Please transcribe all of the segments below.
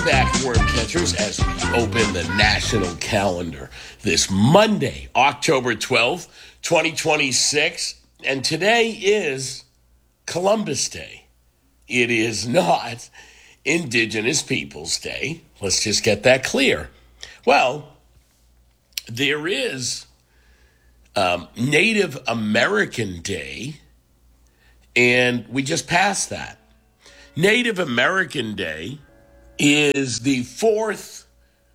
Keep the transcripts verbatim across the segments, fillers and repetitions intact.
back, worm catchers, as we open the national calendar this Monday, October twelfth, twenty twenty-six. And today is Columbus Day. It is not Indigenous Peoples Day. Let's just get that clear. Well, there is um, Native American Day, and we just passed that. Native American Day is the fourth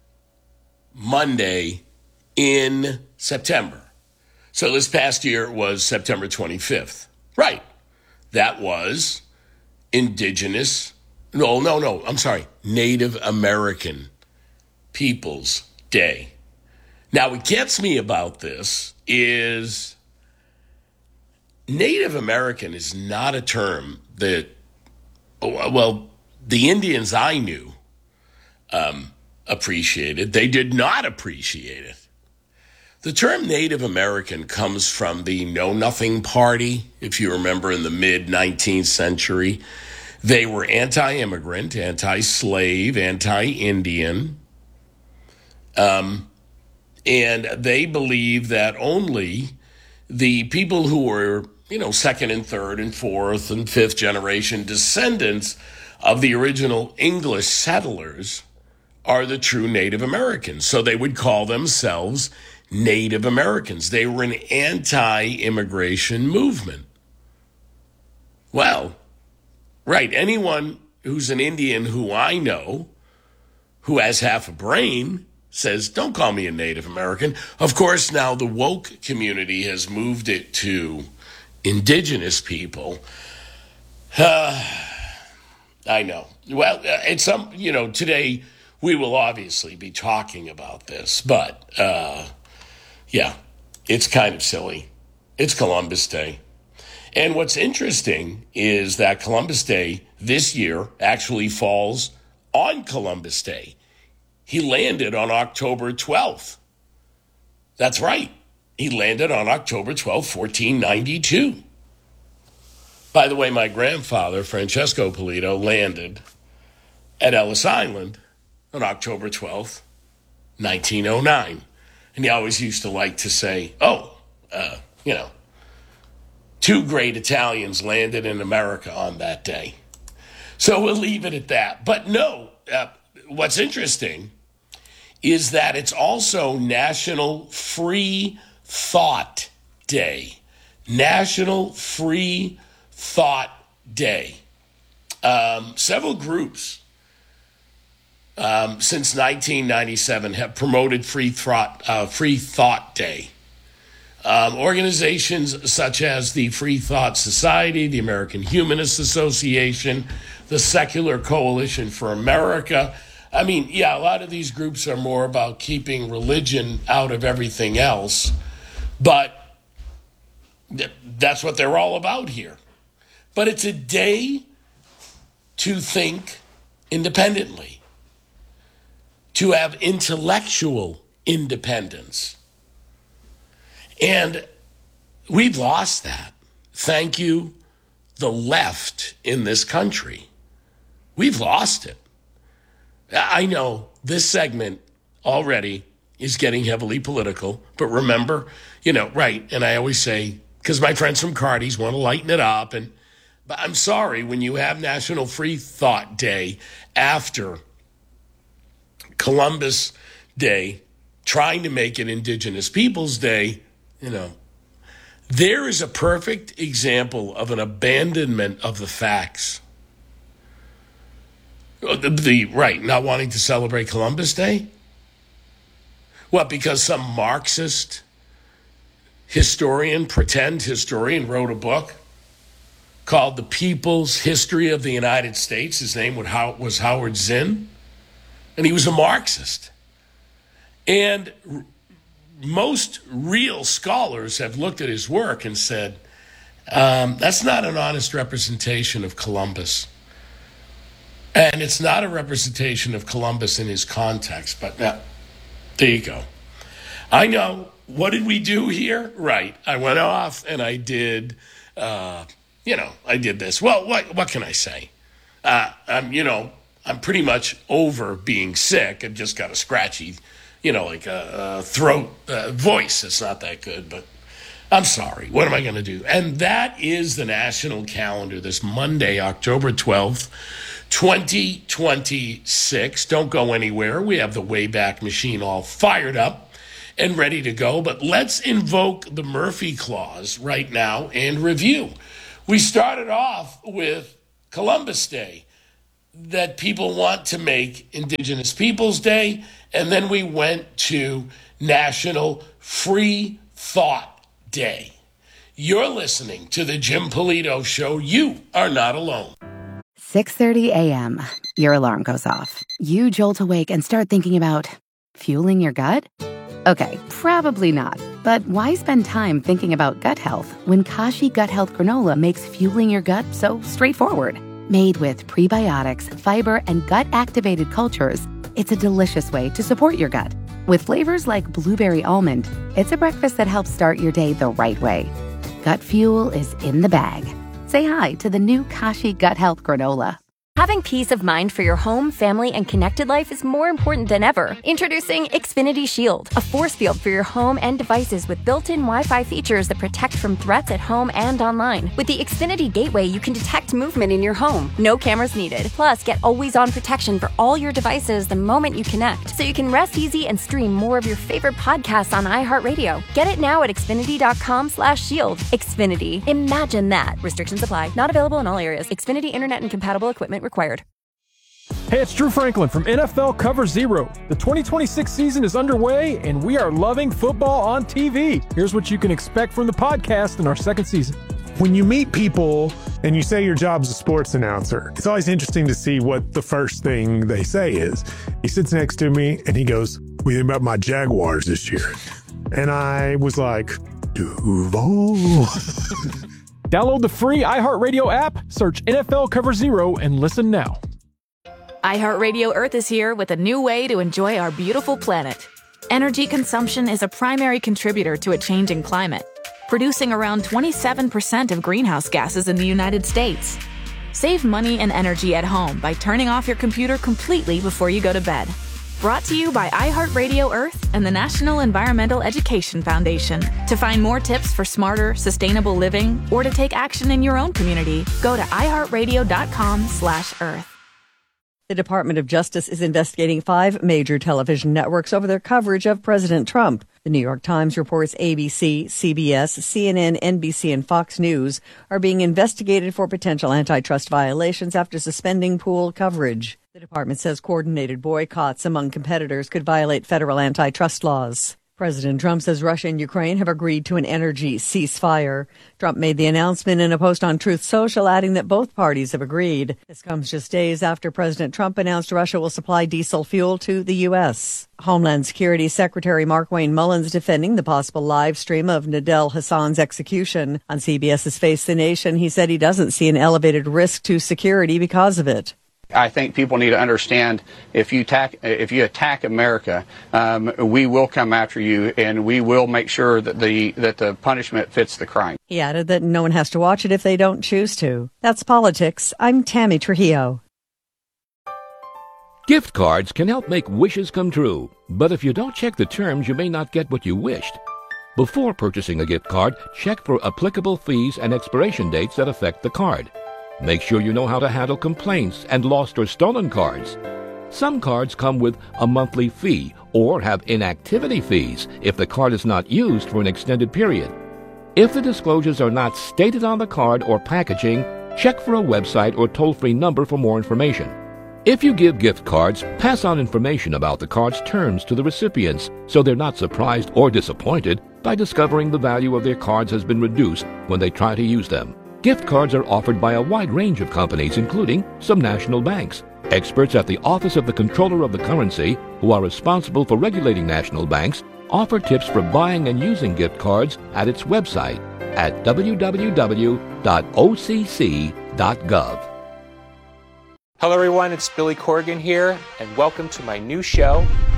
Monday in September. So this past year was September twenty-fifth. Right. That was Indigenous, no, no, no, I'm sorry, Native American Peoples Day. Now, what gets me about this is Native American is not a term that, well, the Indians I knew um, appreciated. They did not appreciate it. The term Native American comes from the Know Nothing Party. If you remember, in the mid-nineteenth century, they were anti-immigrant, anti-slave, anti-Indian. Um, and they believed that only the people who were, you know, second and third and fourth and fifth generation descendants of the original English settlers are the true Native Americans. So they would call themselves Native Americans. They were an anti-immigration movement. Well, right, anyone who's an Indian who I know, who has half a brain, says, don't call me a Native American. Of course, now the woke community has moved it to indigenous people. Uh, I know. Well, it's some, you know, today we will obviously be talking about this, but uh, yeah, it's kind of silly. It's Columbus Day. And what's interesting is that Columbus Day this year actually falls on Columbus Day. He landed on October twelfth. That's right. He landed on October twelfth, fourteen ninety-two. By the way, my grandfather, Francesco Polito, landed at Ellis Island on October twelfth, nineteen oh nine. And he always used to like to say, oh, uh, you know, two great Italians landed in America on that day. So we'll leave it at that. But no, uh, what's interesting is that it's also National Free Thought Day. National Free Thought Day. Um, several groups um, since nineteen ninety-seven have promoted Free Thought, uh, Free Thought Day. Um, organizations such as the Free Thought Society, the American Humanist Association, the Secular Coalition for America. I mean, yeah, a lot of these groups are more about keeping religion out of everything else, but th- that's what they're all about here. But it's a day to think independently, to have intellectual independence. And we've lost that. Thank you, the left in this country. We've lost it. I know this segment already is getting heavily political, but remember, you know, right, and I always say, because my friends from Cardi's want to lighten it up, and but I'm sorry, when you have National Free Thought Day after Columbus Day, trying to make it Indigenous Peoples Day, you know, there is a perfect example of an abandonment of the facts. The, the right, not wanting to celebrate Columbus Day? What, because some Marxist historian, pretend historian, wrote a book called The People's History of the United States? His name was Howard Zinn, and he was a Marxist. And most real scholars have looked at his work and said, um, that's not an honest representation of Columbus. And it's not a representation of Columbus in his context, but now, there you go. I know. What did we do here? Right. I went off and I did, uh, you know, I did this. Well, what what can I say? Uh, um, you know, I'm pretty much over being sick. I've just got a scratchy, you know, like a, a throat uh, voice. It's not that good, but I'm sorry. What am I going to do? And that is the national calendar this Monday, October twelfth, twenty twenty-six. Don't go anywhere. We have the Wayback Machine all fired up and ready to go. But let's invoke the Murphy Clause right now and review. We started off with Columbus Day, that people want to make Indigenous Peoples Day, and then we went to National Free Thought Day. You're listening to the Jim Polito Show. You are not alone. six thirty a.m. Your alarm goes off. You jolt awake and start thinking about fueling your gut? Okay, probably not. But why spend time thinking about gut health when Kashi Gut Health Granola makes fueling your gut so straightforward? Made with prebiotics, fiber, and gut-activated cultures, it's a delicious way to support your gut. With flavors like blueberry almond, it's a breakfast that helps start your day the right way. Gut fuel is in the bag. Say hi to the new Kashi Gut Health Granola. Having peace of mind for your home, family, and connected life is more important than ever. Introducing Xfinity Shield, a force field for your home and devices with built-in Wi-Fi features that protect from threats at home and online. With the Xfinity Gateway, you can detect movement in your home. No cameras needed. Plus, get always-on protection for all your devices the moment you connect, so you can rest easy and stream more of your favorite podcasts on iHeartRadio. Get it now at Xfinity.com slash shield. Xfinity. Imagine that. Restrictions apply. Not available in all areas. Xfinity Internet and compatible equipment required. Hey, it's Drew Franklin from N F L Cover Zero. The twenty twenty-six season is underway, and we are loving football on T V. Here's what you can expect from the podcast in our second season. When you meet people and you say your job's a sports announcer, it's always interesting to see what the first thing they say is. He sits next to me, and he goes, "What do you think about my Jaguars this year?" And I was like, Duval. Download the free iHeartRadio app, search N F L Cover Zero, and listen now. iHeartRadio Earth is here with a new way to enjoy our beautiful planet. Energy consumption is a primary contributor to a changing climate, producing around twenty-seven percent of greenhouse gases in the United States. Save money and energy at home by turning off your computer completely before you go to bed. Brought to you by iHeartRadio Earth and the National Environmental Education Foundation. To find more tips for smarter, sustainable living, or to take action in your own community, go to iHeartRadio.com slash Earth. The Department of Justice is investigating five major television networks over their coverage of President Trump. The New York Times reports A B C, C B S, C N N, N B C, and Fox News are being investigated for potential antitrust violations after suspending pooled coverage. The department says coordinated boycotts among competitors could violate federal antitrust laws. President Trump says Russia and Ukraine have agreed to an energy ceasefire. Trump made the announcement in a post on Truth Social, adding that both parties have agreed. This comes just days after President Trump announced Russia will supply diesel fuel to the U S. Homeland Security Secretary Markwayne Mullins defending the possible live stream of Nadel Hassan's execution. On CBS's Face the Nation, he said he doesn't see an elevated risk to security because of it. I think people need to understand if you attack, if you attack America, um, we will come after you, and we will make sure that the that the punishment fits the crime. He added that no one has to watch it if they don't choose to. That's politics. I'm Tammy Trujillo. Gift cards can help make wishes come true, but if you don't check the terms, you may not get what you wished. Before purchasing a gift card, check for applicable fees and expiration dates that affect the card. Make sure you know how to handle complaints and lost or stolen cards. Some cards come with a monthly fee or have inactivity fees if the card is not used for an extended period. If the disclosures are not stated on the card or packaging, check for a website or toll-free number for more information. If you give gift cards, pass on information about the card's terms to the recipients so they're not surprised or disappointed by discovering the value of their cards has been reduced when they try to use them. Gift cards are offered by a wide range of companies, including some national banks. Experts at the Office of the Comptroller of the Currency, who are responsible for regulating national banks, offer tips for buying and using gift cards at its website at w w w dot o c c dot gov. Hello everyone, it's Billy Corgan here, and welcome to my new show,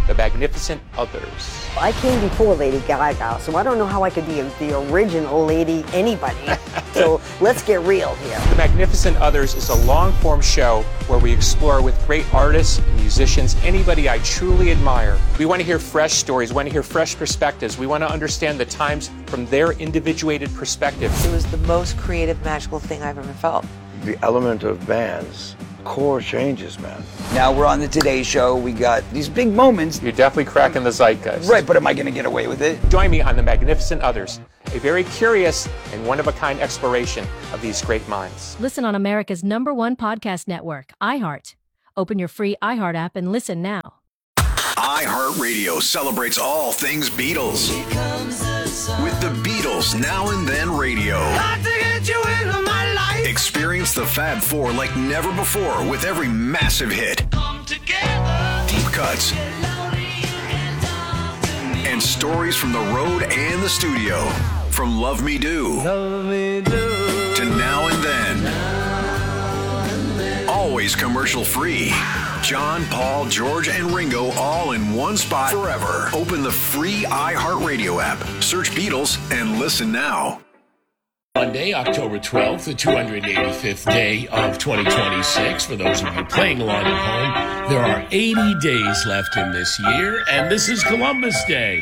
The Magnificent Others. I came before Lady Gaga, so I don't know how I could be a, the original Lady anybody. So let's get real here. The Magnificent Others is a long-form show where we explore with great artists and musicians, anybody I truly admire. We want to hear fresh stories, we want to hear fresh perspectives. We want to understand the times from their individuated perspective. It was the most creative, magical thing I've ever felt. The element of bands, core changes, man. Now we're on the Today Show. We got these big moments. You're definitely cracking the zeitgeist. Right, but am I going to get away with it? Join me on The Magnificent Others, a very curious and one-of-a-kind exploration of these great minds. Listen on America's number one podcast network, iHeart. Open your free iHeart app and listen now. iHeartRadio celebrates all things Beatles with the Beatles Now and Then Radio. Got to get you into my life. Experience the Fab Four like never before with every massive hit. Come together. Deep cuts. And stories from the road and the studio. From Love Me Do, Love Me Do. To Now and Then. Now and then. Always commercial free. John, Paul, George, and Ringo all in one spot forever. Open the free iHeartRadio app, search Beatles, and listen now. Monday, October twelfth, the two hundred eighty-fifth day of twenty twenty-six. For those of you playing along at home, there are eighty days left in this year, and this is Columbus Day.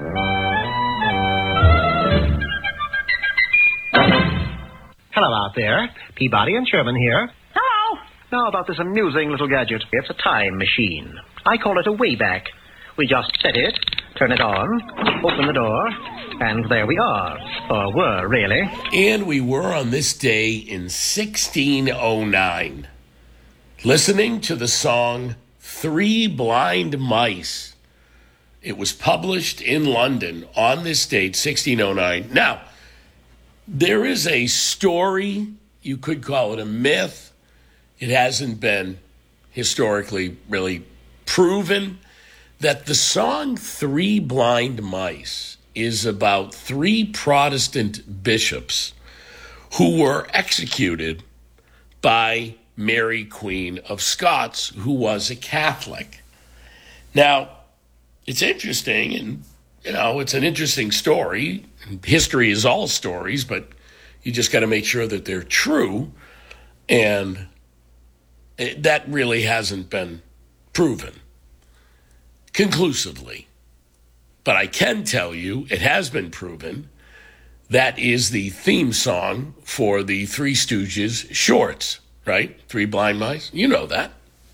Hello out there. Peabody and Sherman here. Hello. Now about this amusing little gadget. It's a time machine. I call it a Wayback. We just set it, turn it on, open the door, and there we are. Or were, really. And we were on this day in sixteen oh nine, listening to the song Three Blind Mice. It was published in London on this date, sixteen oh nine. Now, there is a story, you could call it a myth. It hasn't been historically really proven, that the song Three Blind Mice is about three Protestant bishops who were executed by Mary, Queen of Scots, who was a Catholic. Now, it's interesting, and, you know, it's an interesting story. History is all stories, but you just got to make sure that they're true, and that really hasn't been proven conclusively. But I can tell you it has been proven that is the theme song for the Three Stooges shorts, right? Three Blind Mice. You know that.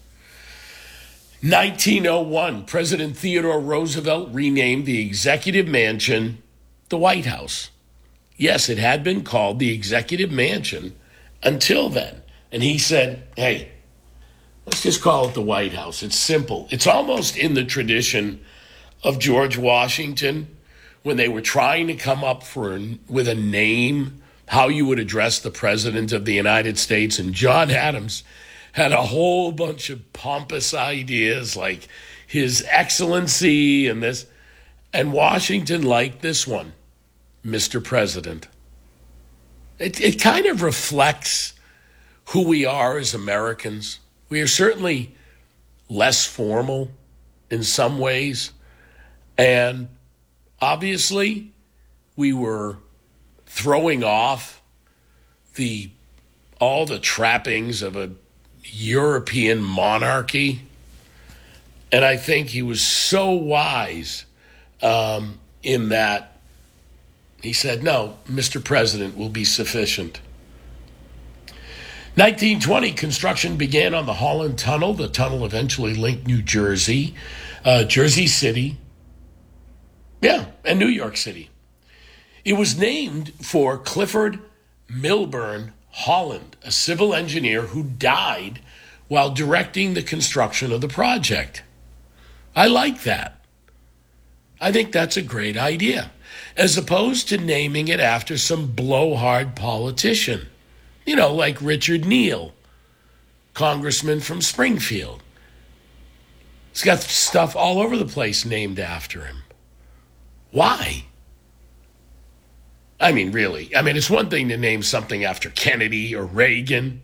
nineteen oh one, President Theodore Roosevelt renamed the Executive Mansion the White House. Yes, it had been called the Executive Mansion until then. And he said, hey, let's just call it the White House. It's simple. It's almost in the tradition of George Washington when they were trying to come up for with a name, how you would address the President of the United States. And John Adams had a whole bunch of pompous ideas like His Excellency and this. And Washington liked this one, Mister President. It, it kind of reflects who we are as Americans. We are certainly less formal in some ways. And obviously, we were throwing off the all the trappings of a European monarchy. And I think he was so wise um, in that he said, no, Mister President will be sufficient. nineteen twenty, construction began on the Holland Tunnel. The tunnel eventually linked New Jersey, uh, Jersey City, yeah, and New York City. It was named for Clifford Milburn Holland, a civil engineer who died while directing the construction of the project. I like that. I think that's a great idea, as opposed to naming it after some blowhard politician. You know, like Richard Neal, congressman from Springfield. He's got stuff all over the place named after him. Why? I mean, really. I mean, it's one thing to name something after Kennedy or Reagan,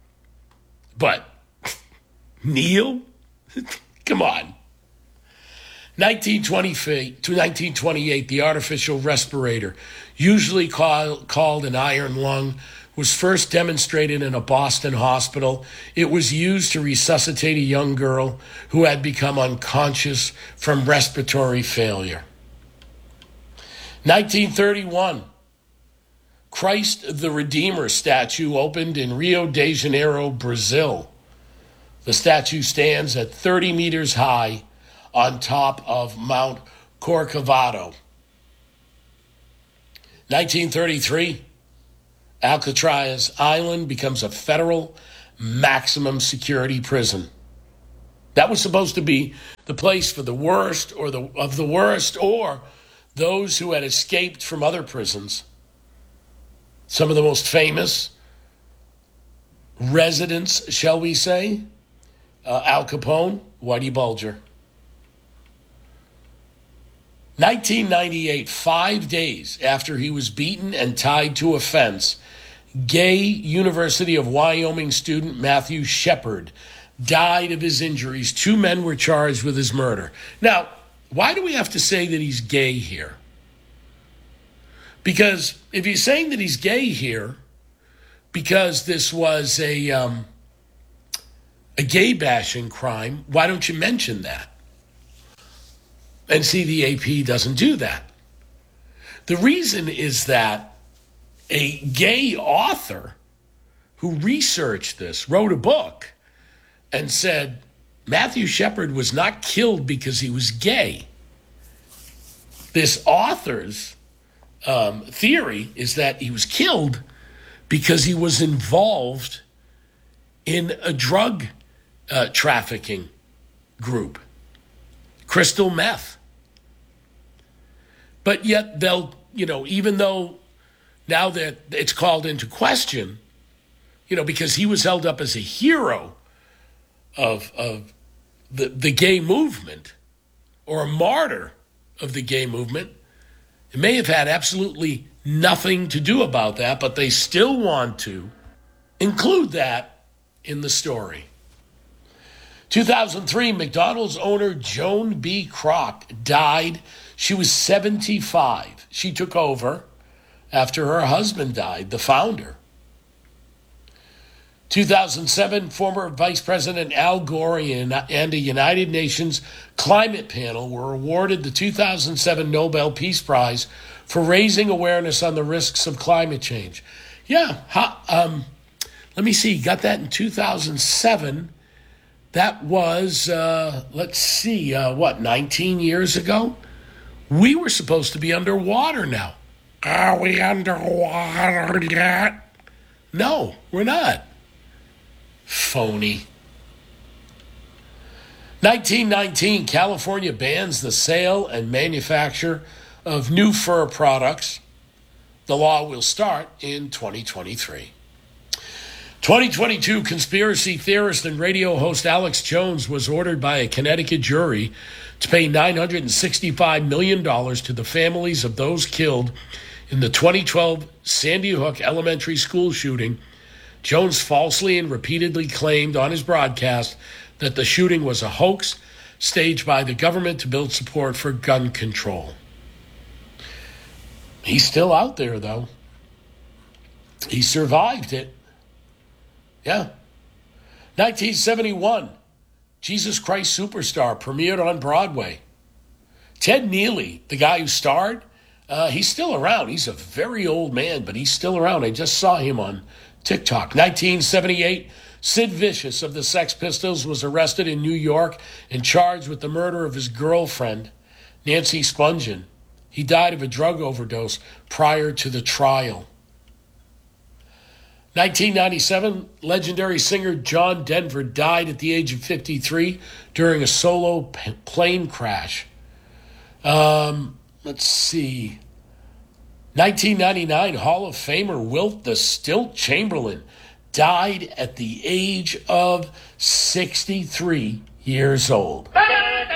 but Neal? Come on. nineteen twenty-eight to nineteen twenty-eight, the artificial respirator, usually call, called an iron lung, was first demonstrated in a Boston hospital. It was used to resuscitate a young girl who had become unconscious from respiratory failure. nineteen thirty-one, Christ the Redeemer statue opened in Rio de Janeiro, Brazil. The statue stands at thirty meters high on top of Mount Corcovado. nineteen thirty-three, Alcatraz Island becomes a federal maximum security prison. That was supposed to be the place for the worst or the of the worst or those who had escaped from other prisons. Some of the most famous residents, shall we say, uh, Al Capone, Whitey Bulger. nineteen ninety-eight, five days after he was beaten and tied to a fence, gay University of Wyoming student Matthew Shepard died of his injuries. Two men were charged with his murder. Now, why do we have to say that he's gay here? Because if you're saying that he's gay here because this was a um, a gay bashing crime, why don't you mention that? And see, the A P doesn't do that. The reason is that a gay author who researched this wrote a book and said Matthew Shepard was not killed because he was gay. This author's um, theory is that he was killed because he was involved in a drug uh, trafficking group, crystal meth. But yet they'll, you know, even though now that it's called into question, you know, because he was held up as a hero of, of the, the gay movement or a martyr of the gay movement, it may have had absolutely nothing to do about that, but they still want to include that in the story. two thousand three, McDonald's owner Joan B. Kroc died. She was seventy-five. She took over after her husband died, the founder. two thousand seven, former Vice President Al Gore and a United Nations climate panel were awarded the two thousand seven Nobel Peace Prize for raising awareness on the risks of climate change. Yeah, how, um, let me see, got that in two thousand seven. That was, uh, let's see, uh, what, nineteen years ago? We were supposed to be underwater now. Are we underwater yet? No, we're not. Phony. nineteen nineteen, California bans the sale and manufacture of new fur products. The law will start in twenty twenty-three. twenty twenty-two, conspiracy theorist and radio host Alex Jones was ordered by a Connecticut jury to pay nine hundred sixty-five million dollars to the families of those killed in the twenty twelve Sandy Hook Elementary School shooting. Jones falsely and repeatedly claimed on his broadcast that the shooting was a hoax staged by the government to build support for gun control. He's still out there, though. He survived it. Yeah. nineteen seventy-one, Jesus Christ Superstar premiered on Broadway. Ted Neely, the guy who starred, uh, he's still around. He's a very old man, but he's still around. I just saw him on TikTok. nineteen seventy-eight, Sid Vicious of the Sex Pistols was arrested in New York and charged with the murder of his girlfriend, Nancy Spungen. He died of a drug overdose prior to the trial. nineteen ninety-seven, legendary singer John Denver died at the age of fifty-three during a solo p- plane crash. Um, let's see. nineteen ninety-nine, Hall of Famer Wilt the Stilt Chamberlain died at the age of sixty-three years old.